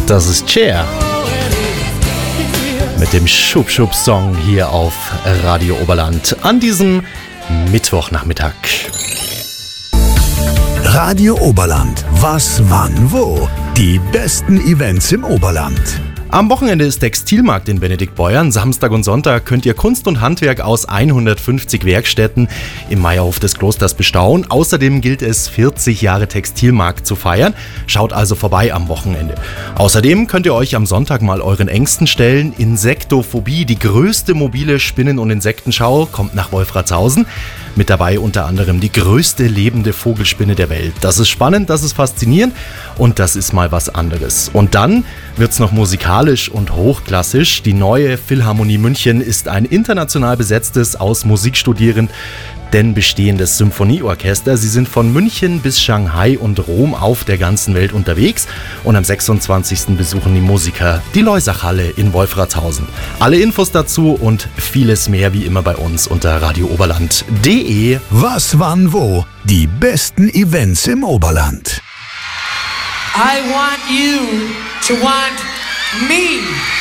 Das ist Cher mit dem Schub-Schub-Song hier auf Radio Oberland an diesem Mittwochnachmittag. Radio Oberland. Was, wann, wo? Die besten Events im Oberland. Am Wochenende ist Textilmarkt in Benediktbeuern. Samstag und Sonntag könnt ihr Kunst und Handwerk aus 150 Werkstätten im Meierhof des Klosters bestaunen. Außerdem gilt es, 40 Jahre Textilmarkt zu feiern. Schaut also vorbei am Wochenende. Außerdem könnt ihr euch am Sonntag mal euren Ängsten stellen. Insektophobie, die größte mobile Spinnen- und Insektenschau, kommt nach Wolfratshausen. Mit dabei unter anderem die größte lebende Vogelspinne der Welt. Das ist spannend, das ist faszinierend und das ist mal was anderes. Und dann wird's noch musikalisch und hochklassisch. Die neue Philharmonie München ist ein international besetztes, aus Musikstudierenden bestehendes Symphonieorchester. Sie sind von München bis Shanghai und Rom auf der ganzen Welt unterwegs und am 26. besuchen die Musiker die Loisach-Halle in Wolfratshausen. Alle Infos dazu und vieles mehr wie immer bei uns unter radiooberland.de. Was, wann, wo? Die besten Events im Oberland. I want you to want me.